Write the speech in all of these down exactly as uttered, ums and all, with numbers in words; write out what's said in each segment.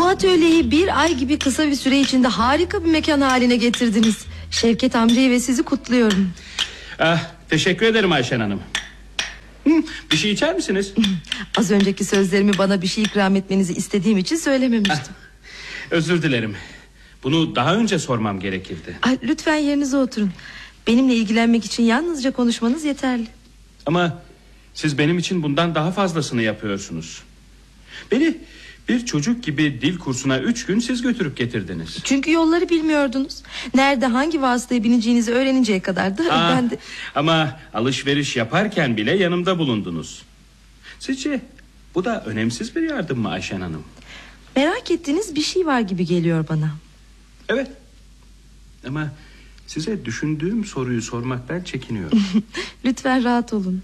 atölyeyi bir ay gibi kısa bir süre içinde harika bir mekan haline getirdiniz. Şevket amcayı ve sizi kutluyorum. Ah, teşekkür ederim Ayşen Hanım. Hı, bir şey içer misiniz? Az önceki sözlerimi bana bir şey ikram etmenizi istediğim için söylememiştim. Ah, özür dilerim. Bunu daha önce sormam gerekirdi. Ay, lütfen yerinize oturun. Benimle ilgilenmek için yalnızca konuşmanız yeterli. Ama siz benim için bundan daha fazlasını yapıyorsunuz. Beni bir çocuk gibi dil kursuna üç gün siz götürüp getirdiniz. Çünkü yolları bilmiyordunuz. Nerede hangi vasıtaya bineceğinizi öğreninceye kadar da Aa, ben de... Ama alışveriş yaparken bile yanımda bulundunuz. Sizce bu da önemsiz bir yardım mı Ayşen Hanım? Merak ettiğiniz bir şey var gibi geliyor bana. Evet. Ama size düşündüğüm soruyu sormaktan çekiniyorum. Lütfen rahat olun.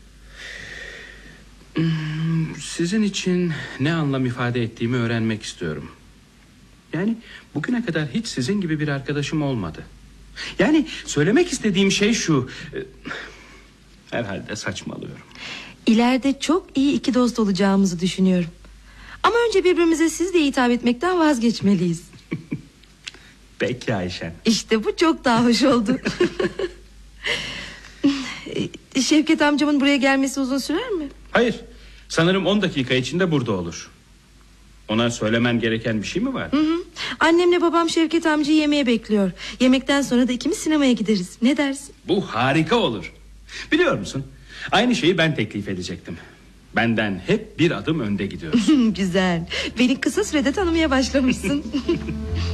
Sizin için ne anlam ifade ettiğimi öğrenmek istiyorum. Yani bugüne kadar hiç sizin gibi bir arkadaşım olmadı. Yani söylemek istediğim şey şu. Herhalde saçmalıyorum. İleride çok iyi iki dost olacağımızı düşünüyorum. Ama önce birbirimize siz de hitap etmekten vazgeçmeliyiz. Peki Ayşen. İşte bu çok daha hoş oldu. Şevket amcamın buraya gelmesi uzun sürer mi? Hayır. Sanırım on dakika içinde burada olur. Ona söylemen gereken bir şey mi var? Hı hı. Annemle babam Şevket amcayı yemeğe bekliyor. Yemekten sonra da ikimiz sinemaya gideriz. Ne dersin? Bu harika olur. Biliyor musun? Aynı şeyi ben teklif edecektim. Benden hep bir adım önde gidiyorsun. Güzel. Beni kısa sürede tanımaya başlamışsın.